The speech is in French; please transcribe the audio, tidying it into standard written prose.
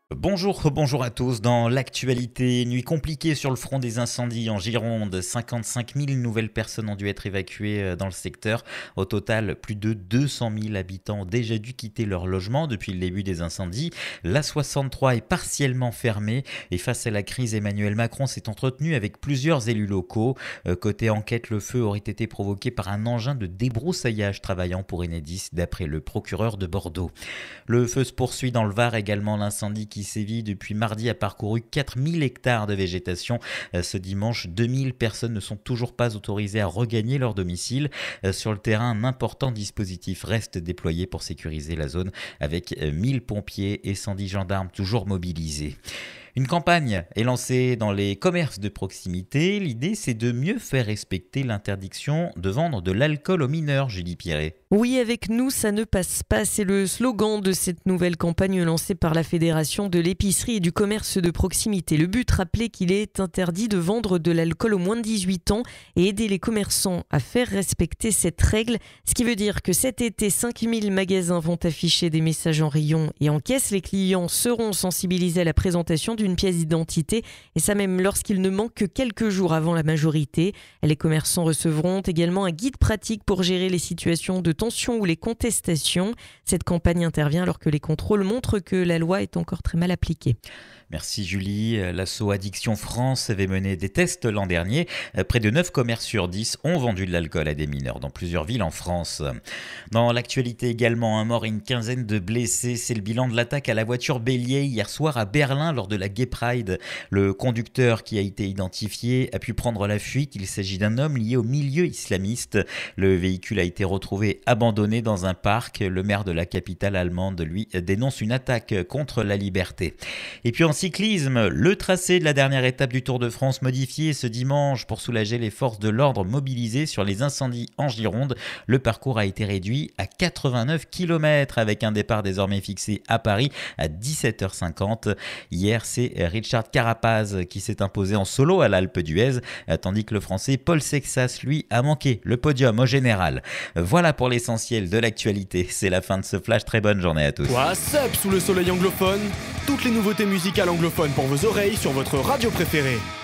Bonjour à tous. Dans l'actualité, nuit compliquée sur le front des incendies en Gironde. 55 000 nouvelles personnes ont dû être évacuées dans le secteur. Au total, plus de 200 000 habitants ont déjà dû quitter leur logement depuis le début des incendies. La 63 est partiellement fermée et face à la crise, Emmanuel Macron s'est entretenu avec plusieurs élus locaux. Côté enquête, le feu aurait été provoqué par un engin de débroussaillage travaillant pour Enedis, d'après le procureur de Bordeaux. Le feu se poursuit dans le Var également. L'incendie qui sévit depuis mardi a parcouru 4000 hectares de végétation. Ce dimanche, 2000 personnes ne sont toujours pas autorisées à regagner leur domicile. Sur le terrain, un important dispositif reste déployé pour sécuriser la zone avec 1000 pompiers et 110 gendarmes toujours mobilisés. Une campagne est lancée dans les commerces de proximité. L'idée, c'est de mieux faire respecter l'interdiction de vendre de l'alcool aux mineurs, Julie Pierret. Oui, avec nous, ça ne passe pas. C'est le slogan de cette nouvelle campagne lancée par la Fédération de l'épicerie et du commerce de proximité. Le but, rappeler qu'il est interdit de vendre de l'alcool aux moins de 18 ans et aider les commerçants à faire respecter cette règle. Ce qui veut dire que cet été, 5000 magasins vont afficher des messages en rayon et en caisse. Les clients seront sensibilisés à la présentation d'une pièce d'identité et ça même lorsqu'il ne manque que quelques jours avant la majorité. Les commerçants recevront également un guide pratique pour gérer les situations de tension ou les contestations. Cette campagne intervient alors que les contrôles montrent que la loi est encore très mal appliquée. Merci Julie. L'asso Addiction France avait mené des tests l'an dernier. Près de 9 commerces sur 10 ont vendu de l'alcool à des mineurs dans plusieurs villes en France. Dans l'actualité également, un mort et une quinzaine de blessés. C'est le bilan de l'attaque à la voiture bélier hier soir à Berlin lors de la Gay Pride. Le conducteur qui a été identifié a pu prendre la fuite. Il s'agit d'un homme lié au milieu islamiste. Le véhicule a été retrouvé abandonné dans un parc. Le maire de la capitale allemande, lui, dénonce une attaque contre la liberté. Et puis en cyclisme, le tracé de la dernière étape du Tour de France modifié ce dimanche pour soulager les forces de l'ordre mobilisées sur les incendies en Gironde. Le parcours a été réduit à 89 km avec un départ désormais fixé à Paris à 17h50. Hier, c'est Richard Carapaz qui s'est imposé en solo à l'Alpe d'Huez, tandis que le Français Paul Sexas, lui, a manqué le podium au général. Voilà pour l'essentiel de l'actualité. C'est la fin de ce flash. Très bonne journée à tous. What's up sous le soleil anglophone? Toutes les nouveautés musicales anglophones pour vos oreilles sur votre radio préférée.